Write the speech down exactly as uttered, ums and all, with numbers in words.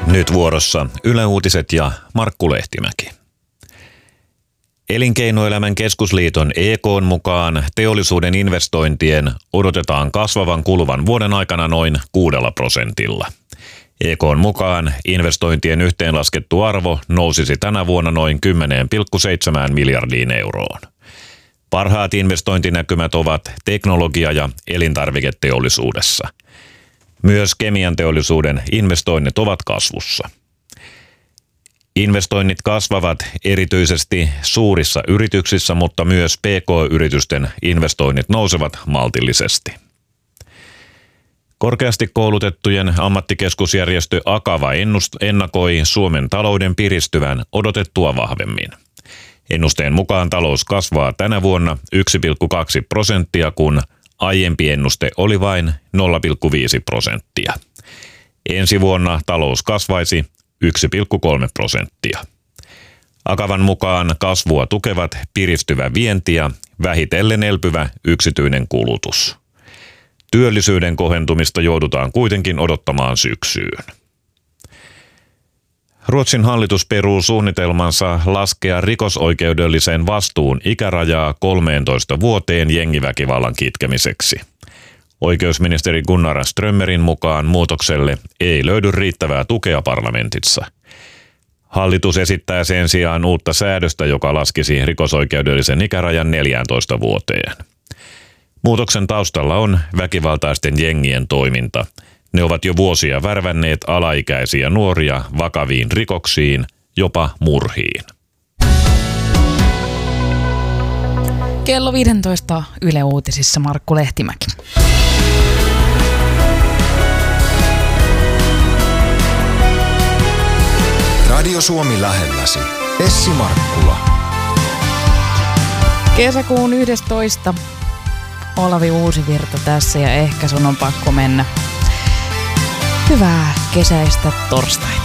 Nyt vuorossa Yle Uutiset ja Markku Lehtimäki. Elinkeinoelämän keskusliiton E K:n mukaan teollisuuden investointien odotetaan kasvavan kuluvan vuoden aikana noin kuudella prosentilla. E K:n mukaan investointien yhteenlaskettu arvo nousisi tänä vuonna noin kymmenen pilkku seitsemän miljardiin euroon. Parhaat investointinäkymät ovat teknologia- ja elintarviketeollisuudessa. Myös kemian teollisuuden investoinnit ovat kasvussa. Investoinnit kasvavat erityisesti suurissa yrityksissä, mutta myös P K-yritysten investoinnit nousevat maltillisesti. Korkeasti koulutettujen ammattikeskusjärjestö Akava ennakoi Suomen talouden piristyvän odotettua vahvemmin. Ennusteen mukaan talous kasvaa tänä vuonna yksi pilkku kaksi prosenttia, kun aiempi ennuste oli vain nolla pilkku viisi prosenttia. Ensi vuonna talous kasvaisi yksi pilkku kolme prosenttia. Akavan mukaan kasvua tukevat piristyvä vienti ja vähitellen elpyvä yksityinen kulutus. Työllisyyden kohentumista joudutaan kuitenkin odottamaan syksyyn. Ruotsin hallitus peruu suunnitelmansa laskea rikosoikeudellisen vastuun ikärajaa kolmeentoista vuoteen jengiväkivallan kitkemiseksi. Oikeusministeri Gunnar Strömmerin mukaan muutokselle ei löydy riittävää tukea parlamentissa. Hallitus esittää sen sijaan uutta säädöstä, joka laskisi rikosoikeudellisen ikärajan neljääntoista vuoteen. Muutoksen taustalla on väkivaltaisten jengien toiminta. Ne ovat jo vuosia värvänneet alaikäisiä nuoria vakaviin rikoksiin, jopa murhiin. Kello viisitoista Yle Uutisissa Markku Lehtimäki. Radio Suomi lähelläsi. Essi Markkula. Kesäkuun yhdestoista Olavi Uusivirta tässä ja ehkä sun on pakko mennä. Hyvää kesäistä torstaita.